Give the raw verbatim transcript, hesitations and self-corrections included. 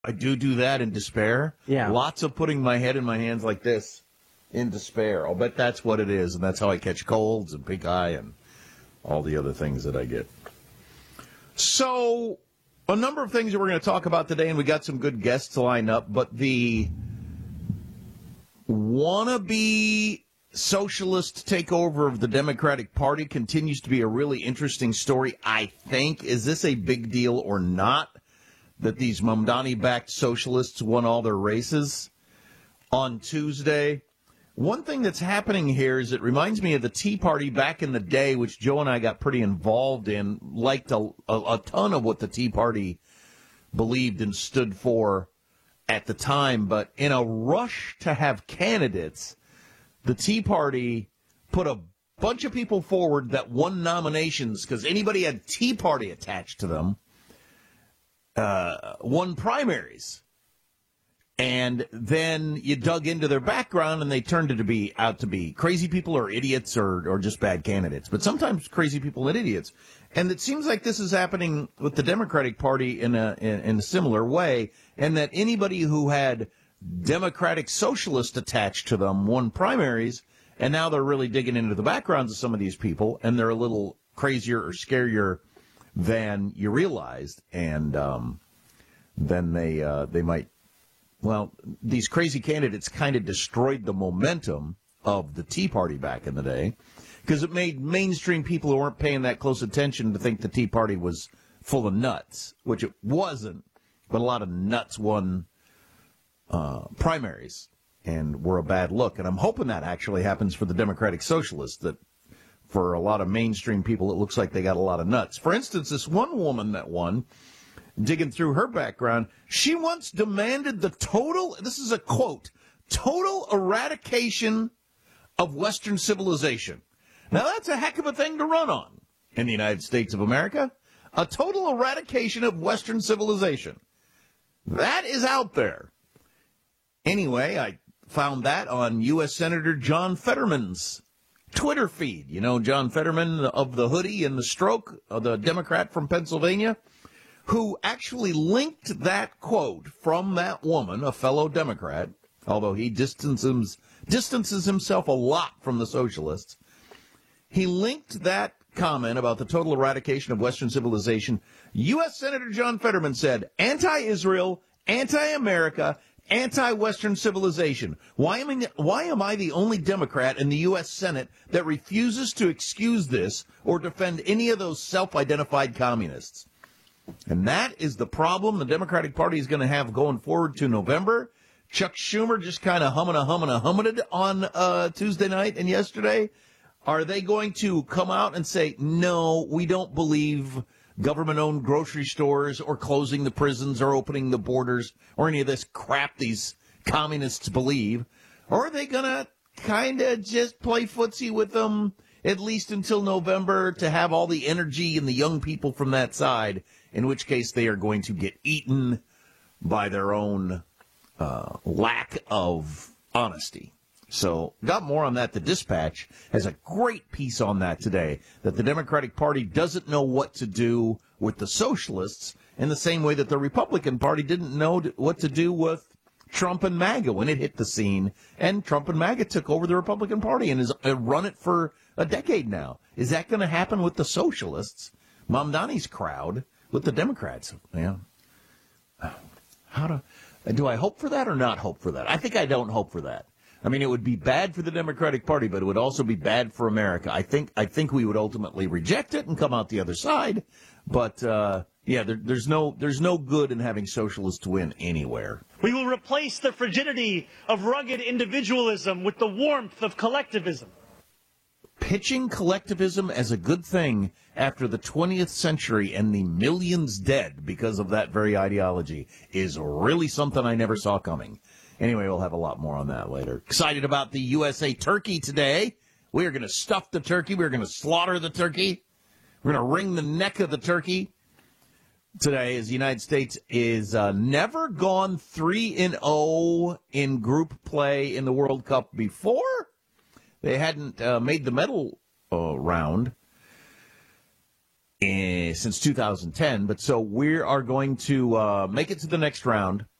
I do do that in despair. Yeah. Lots of putting my head in my hands like this in despair. I'll bet that's what it is, and that's how I catch colds and pink eye and all the other things that I get. So, a number of things that we're going to talk about today, and we got some good guests lined up, but the wannabe socialist takeover of the Democratic Party continues to be a really interesting story, I think. Is this a big deal or not, that these Mamdani-backed socialists won all their races on Tuesday? One thing that's happening here is it reminds me of the Tea Party back in the day, which Joe and I got pretty involved in, liked a, a, a ton of what the Tea Party believed and stood for at the time. But in a rush to have candidates, the Tea Party put a bunch of people forward that won nominations because anybody had Tea Party attached to them, uh, won primaries. And then you dug into their background, and they turned it to be out to be crazy people or idiots or, or just bad candidates. But sometimes crazy people and idiots. And it seems like this is happening with the Democratic Party in a in, in a similar way, and that anybody who had Democratic Socialist attached to them won primaries, and now they're really digging into the backgrounds of some of these people, and they're a little crazier or scarier than you realized, and um, then they uh, they might. Well, these crazy candidates kind of destroyed the momentum of the Tea Party back in the day because it made mainstream people who weren't paying that close attention to think the Tea Party was full of nuts, which it wasn't, but a lot of nuts won uh, primaries and were a bad look. And I'm hoping that actually happens for the Democratic Socialists, that for a lot of mainstream people, it looks like they got a lot of nuts. For instance, this one woman that won, digging through her background, she once demanded the total, this is a quote, total eradication of Western civilization. Now, that's a heck of a thing to run on in the United States of America. A total eradication of Western civilization. That is out there. Anyway, I found that on U S Senator John Fetterman's Twitter feed. You know, John Fetterman of the hoodie and the stroke, the Democrat from Pennsylvania, who actually linked that quote from that woman, a fellow Democrat, although he distances, distances himself a lot from the socialists. He linked that comment about the total eradication of Western civilization. U S Senator John Fetterman said, anti-Israel, anti-America, anti-Western civilization. Why am I, why am I the only Democrat in the U S Senate that refuses to excuse this or defend any of those self-identified communists? And that is the problem the Democratic Party is going to have going forward to November. Chuck Schumer just kind of humming a humming a humming on uh, Tuesday night and yesterday. Are they going to come out and say, no, we don't believe government-owned grocery stores or closing the prisons or opening the borders or any of this crap these communists believe? Or are they going to kind of just play footsie with them at least until November to have all the energy and the young people from that side, in which case they are going to get eaten by their own uh, lack of honesty? So, got more on that. The Dispatch has a great piece on that today, that the Democratic Party doesn't know what to do with the socialists in the same way that the Republican Party didn't know what to do with Trump and MAGA when it hit the scene, and Trump and MAGA took over the Republican Party and has run it for a decade now. Is that going to happen with the socialists, Mamdani's crowd, with the Democrats? Yeah. How do, do I hope for that or not hope for that? I think I don't hope for that. I mean, it would be bad for the Democratic Party, but it would also be bad for America. I think I think we would ultimately reject it and come out the other side. But, uh, yeah, there, there's no there's no good in having socialists win anywhere. We will replace the frigidity of rugged individualism with the warmth of collectivism. Pitching collectivism as a good thing after the twentieth century and the millions dead because of that very ideology is really something I never saw coming. Anyway, we'll have a lot more on that later. Excited about the U S A turkey today. We are going to stuff the turkey. We're going to slaughter the turkey. We're going to wring the neck of the turkey today, as the United States is uh, never gone three and oh in group play in the World Cup before. They hadn't uh, made the medal uh, round eh, since two thousand ten. But so we are going to uh, make it to the next round.